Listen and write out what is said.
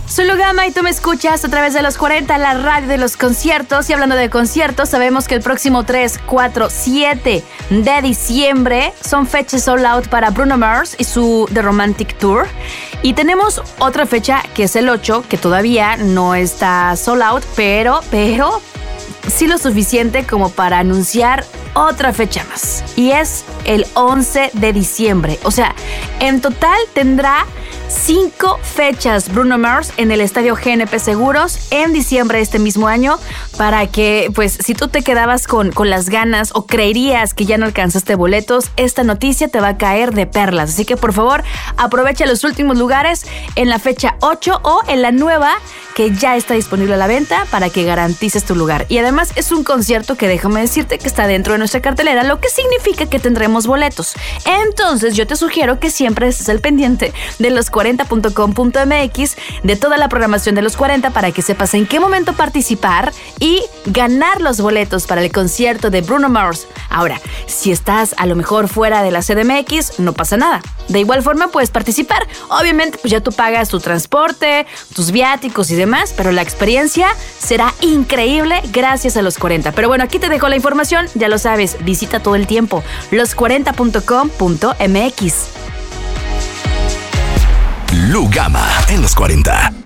Soy Lugama y tú me escuchas a través de los 40, la radio de los conciertos. Y hablando de conciertos, sabemos que el próximo 3, 4, 7 de diciembre son fechas sold out para Bruno Mars y su The Romantic Tour. Y tenemos otra fecha que es el 8, que todavía no está sold out, pero sí lo suficiente como para anunciar otra fecha más. Y es el 11 de diciembre. O sea, en total tendrá 5 fechas Bruno Mars en el Estadio GNP Seguros en diciembre de este mismo año, para que, pues, si tú te quedabas con las ganas o creerías que ya no alcanzaste boletos, esta noticia te va a caer de perlas. Así que, por favor, aprovecha los últimos lugares en la fecha 8 o en la nueva que ya está disponible a la venta para que garantices tu lugar. Y además es un concierto que déjame decirte que está dentro de nuestra cartelera, lo que significa que tendremos boletos. Entonces yo te sugiero que siempre estés al pendiente de los40.com.mx, de toda la programación de los 40, para que sepas en qué momento participar y ganar los boletos para el concierto de Bruno Mars. Ahora, si estás a lo mejor fuera de la CDMX, no pasa nada. De igual forma puedes participar. Obviamente, pues ya tú pagas tu transporte, tus viáticos y demás, pero la experiencia será increíble gracias a los 40. Pero bueno, aquí te dejo la información, ya lo sabes, visita todo el tiempo los40.com.mx. Lugama en los 40.